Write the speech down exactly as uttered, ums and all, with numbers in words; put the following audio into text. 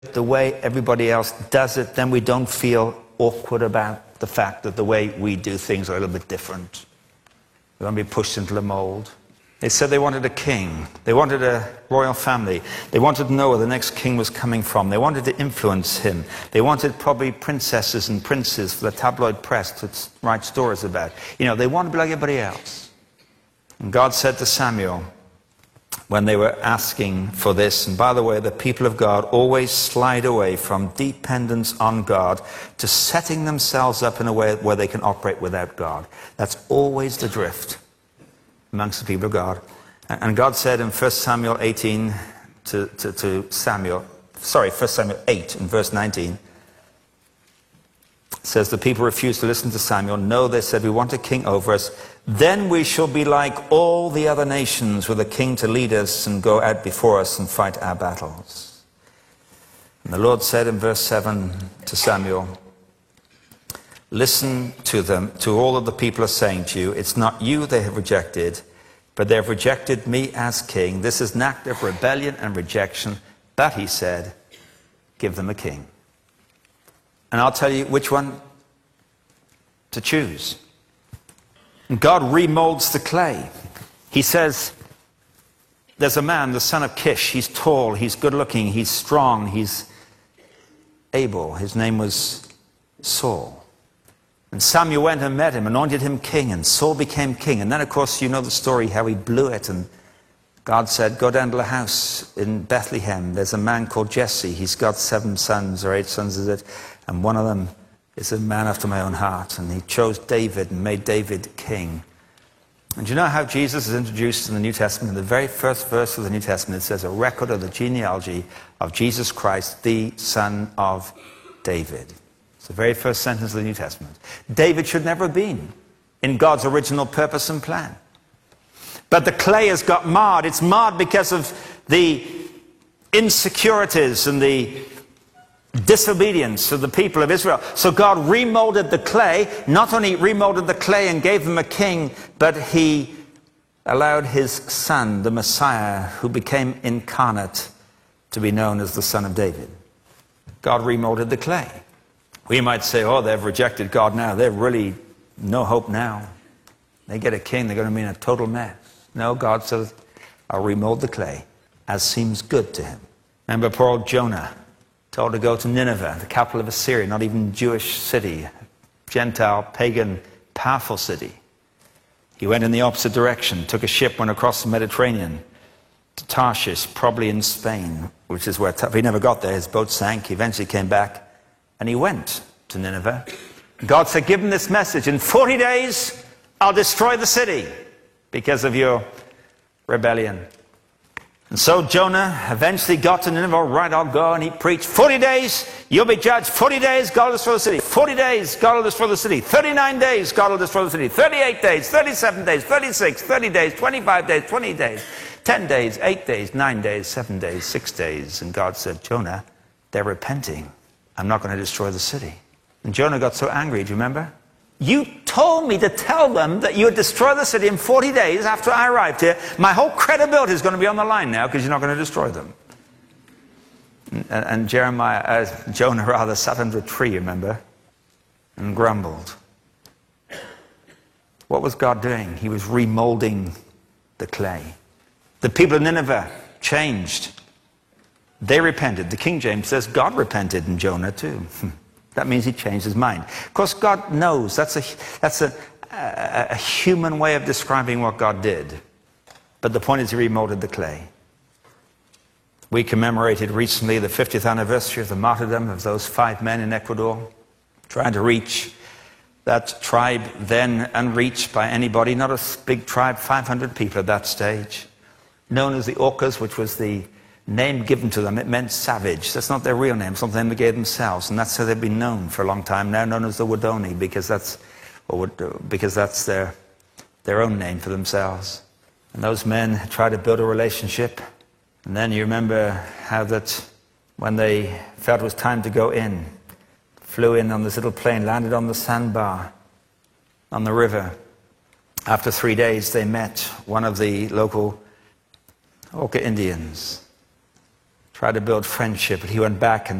the way everybody else does it, then we don't feel awkward about the fact that the way we do things are a little bit different. We won't be pushed into the mold. They said they wanted a king. They wanted a royal family. They wanted to know where the next king was coming from. They wanted to influence him. They wanted probably princesses and princes for the tabloid press to write stories about. You know, they wanted to be like everybody else. And God said to Samuel, when they were asking for this, and by the way, the people of God always slide away from dependence on God to setting themselves up in a way where they can operate without God. That's always the drift amongst the people of God. And God said in First Samuel eighteen to, to, to Samuel, sorry, First Samuel eight in verse nineteen, it says the people refused to listen to Samuel. No, they said, we want a king over us. Then we shall be like all the other nations, with a king to lead us and go out before us and fight our battles. And the Lord said in verse seven to Samuel, listen to them, to all that the people are saying to you. It's not you they have rejected, but they have rejected me as king. This is an act of rebellion and rejection. But he said, give them a king. And I'll tell you which one to choose. God remolds the clay. He says, there's a man, the son of Kish. He's tall, he's good looking, he's strong, he's able. His name was Saul. And Samuel went and met him, anointed him king, and Saul became king. And then, of course, you know the story, how he blew it. And God said, go down to the house in Bethlehem. There's a man called Jesse. He's got seven sons, or eight sons, is it? And one of them is a man after my own heart. And he chose David and made David king. And do you know how Jesus is introduced in the New Testament? In the very first verse of the New Testament, it says a record of the genealogy of Jesus Christ, the son of David. It's the very first sentence of the New Testament. David should never have been in God's original purpose and plan. But the clay has got marred. It's marred because of the insecurities and the disobedience of the people of Israel. So God remolded the clay. Not only remolded the clay and gave them a king, but he allowed his son, the Messiah, who became incarnate, to be known as the Son of David. God remolded the clay. We might say, oh, they've rejected God now. They're really no hope now. They get a king, they're going to be in a total mess. No, God says, I'll remold the clay as seems good to him. Remember poor old Jonah, told to go to Nineveh, the capital of Assyria, not even Jewish city, Gentile, pagan, powerful city. He went in the opposite direction, took a ship, went across the Mediterranean to Tarshish, probably in Spain, which is where, he never got there, his boat sank, he eventually came back, and he went to Nineveh. God said, give him this message, in forty days, I'll destroy the city because of your rebellion. And so Jonah eventually got to Nineveh. All right, I'll go. And he preached, forty days, you'll be judged. forty days, God will destroy the city. forty days, God will destroy the city. thirty-nine days, God will destroy the city. thirty-eight days, thirty-seven days, thirty-six, thirty days, twenty-five days, twenty days, ten days, eight days, nine days, seven days, six days. And God said, Jonah, they're repenting. I'm not going to destroy the city. And Jonah got so angry, do you remember? You told me to tell them that you would destroy the city in forty days after I arrived here. My whole credibility is going to be on the line now because you're not going to destroy them. And, and Jeremiah, uh, Jonah rather, sat under a tree, remember, and grumbled. What was God doing? He was remolding the clay. The people of Nineveh changed. They repented. The King James says God repented in Jonah too. That means he changed his mind. Of course, God knows. That's a, that's a, a, a human way of describing what God did. But the point is he remolded the clay. We commemorated recently the fiftieth anniversary of the martyrdom of those five men in Ecuador, trying to reach that tribe then unreached by anybody, not a big tribe, five hundred people at that stage, known as the Orcas, which was the name given to them. It meant savage. That's not their real name. It's not the name they gave themselves. And that's how they've been known for a long time, now known as the Wadoni, because that's, or because that's their, their own name for themselves. And those men tried to build a relationship. And then you remember how that when they felt it was time to go in, flew in on this little plane, landed on the sandbar on the river. After three days, they met one of the local Orca Indians. tried to build friendship, but he went back and